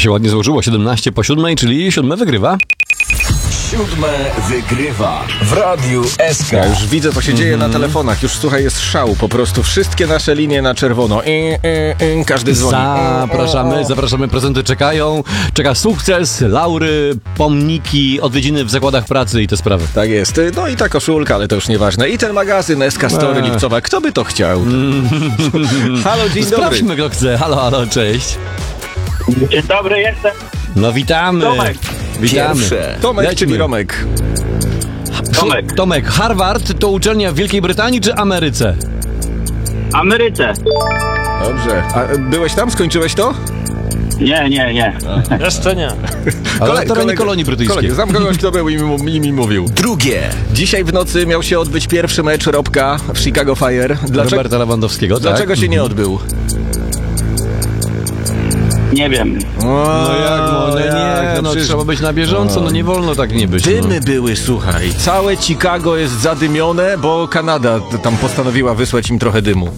się ładnie złożyło. 17:07, czyli 7 wygrywa. 7 wygrywa w Radiu SK. Ja już widzę, co się dzieje na telefonach. Już, słuchaj, jest szał. Po prostu wszystkie nasze linie na czerwono. Każdy dzwoni. Zapraszamy, prezenty czekają. Czeka sukces, laury, pomniki, odwiedziny w zakładach pracy i te sprawy. Tak jest. No i ta koszulka, ale to już nieważne. I ten magazyn SK Story Lipcowa. Kto by to chciał? Halo, dzień dobry. Sprawdźmy, kto chce. Halo, cześć. Dzień dobry, jestem. No witamy. Tomek. Witamy. Pierwsze. Tomek, Lećmy. czyli Romek. Tomek, Harvard to uczelnia w Wielkiej Brytanii czy Ameryce? Ameryce. Dobrze. A byłeś tam? Skończyłeś to? Nie. Jeszcze nie. Ale na terenie kolonii brytyjskiej. Znam kogoś, kto był i mi mówił. Drugie. Dzisiaj w nocy miał się odbyć pierwszy mecz Robka w Chicago Fire. Roberta Lewandowskiego, Dlaczego tak? się nie odbył? Nie wiem. No jak, trzeba być na bieżąco, no nie wolno tak nie być. Dymy były, słuchaj. Całe Chicago jest zadymione, bo Kanada tam postanowiła wysłać im trochę dymu.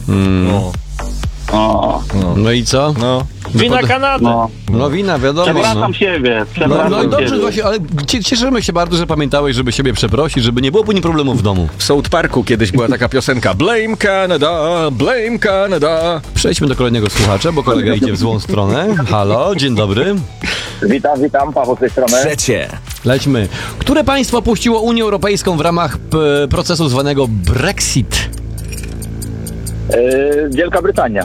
No i co? Wina Kanady. No wina, wiadomo. Przepraszam siebie. No i dobrze, właśnie, ale cieszymy się bardzo, że pamiętałeś, żeby siebie przeprosić, żeby nie było później problemów w domu. W South Parku kiedyś była taka piosenka Blame Canada, blame Canada. Przejdźmy do kolejnego słuchacza, bo kolega idzie w złą stronę. Halo, dzień dobry. Witam, Paweł z tej strony. Trzecie. Lećmy. Które państwo opuściło Unię Europejską w ramach procesu zwanego Brexit? Wielka Brytania.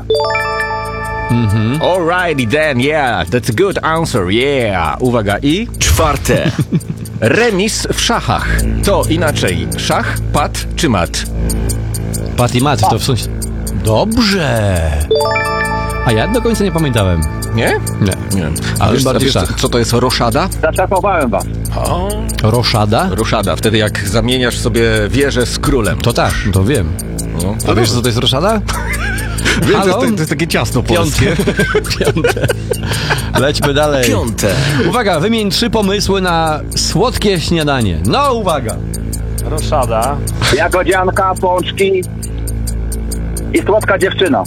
Alrighty then, yeah, that's a good answer, yeah. Uwaga, i Czwarte. remis w szachach. To inaczej, szach, pat czy mat? Pat i mat, to w sensie... Dobrze. A ja do końca nie pamiętałem. Nie? Nie. Ale Ale bardziej wiesz, szach. co to jest roszada? Zaczapowałem was. Roszada? Roszada, wtedy jak zamieniasz sobie wieżę z królem. To tak, to wiem. No. A wiesz, co to jest roszada? Wiem, Halo? to jest takie ciasto polskie. Piąte. Lećmy dalej. Piąte. Uwaga, wymień 3 pomysły na słodkie śniadanie. No, uwaga. Roszada. Jagodzianka, pączki i słodka dziewczyna.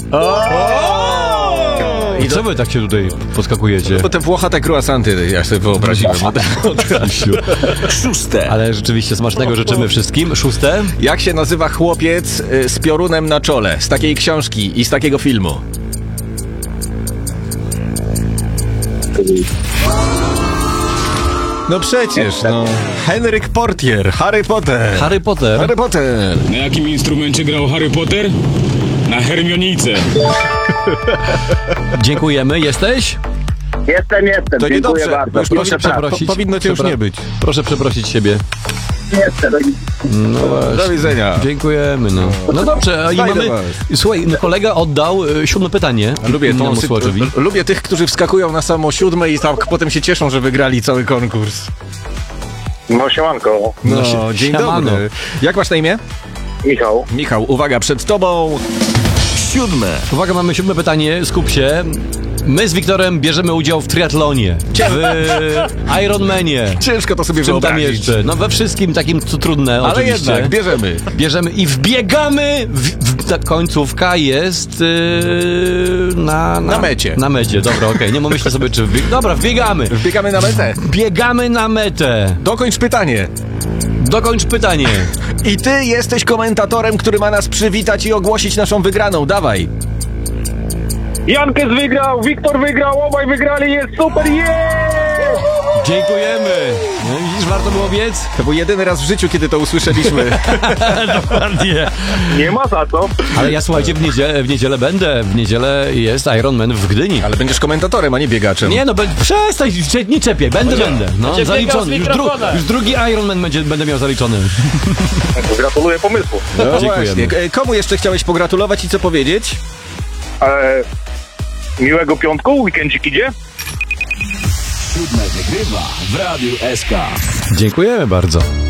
I co wy tak się tutaj podskakujecie? Bo te włochate croissanty, ja sobie wyobraziłem. Szóste. Ale rzeczywiście smacznego życzymy wszystkim. 6. Jak się nazywa chłopiec z piorunem na czole? Z takiej książki i z takiego filmu. No przecież, no. Henryk Portier, Harry Potter. Harry Potter. Harry Potter. Na jakim instrumencie grał Harry Potter? Na hermionice. Dziękujemy. Jesteś? Jestem. To Dziękuję niedobrze. bardzo. Proszę Proszę przeprosić. Powinno cię już nie być. Proszę przeprosić siebie. Jestem. No właśnie. Do widzenia. Dziękujemy, no. No dobrze, i Fajne mamy... was. Słuchaj, no kolega oddał 7 pytanie. innemu słuchaczowi. Lubię tych, którzy wskakują na samo 7 i tak potem się cieszą, że wygrali cały konkurs. No siemanko. No, No, dzień siemano. dobry. Jak masz na imię? Michał. Michał, uwaga, przed tobą. Siódme. Uwaga, mamy 7 pytanie, skup się. My z Wiktorem bierzemy udział w triatlonie, w Ironmanie. Ciężko to sobie Czym tam wyobrazić. jeszcze? No we wszystkim takim, co trudne, Ale oczywiście. jednak, bierzemy. Bierzemy i wbiegamy, ta końcówka jest na mecie. Na mecie, dobra, okej. Nie myślę sobie, czy dobra, wbiegamy. Wbiegamy na metę. Biegamy na metę. Dokończ pytanie. Dokończ pytanie. I ty jesteś komentatorem, który ma nas przywitać i ogłosić naszą wygraną. Dawaj. Jankes wygrał, Wiktor wygrał, obaj wygrali, jest super, Dziękujemy. No, widzisz, warto było biec? To był jedyny raz w życiu, kiedy to usłyszeliśmy. Dokładnie. Nie ma za co. Ale ja, słuchajcie, w niedzielę będę. W niedzielę jest Ironman w Gdyni. Ale będziesz komentatorem, a nie biegaczem. Nie no, przestań, nie czepiaj, będę. No, Będzie zaliczony. biegał z mikrofonem. Już drugi Ironman będę miał zaliczony. Gratuluję pomysłu. No Dziękujemy. właśnie. Komu jeszcze chciałeś pogratulować i co powiedzieć? Miłego piątku, weekendzik idzie. 7 wygrywa w Radiu SK. Dziękujemy bardzo.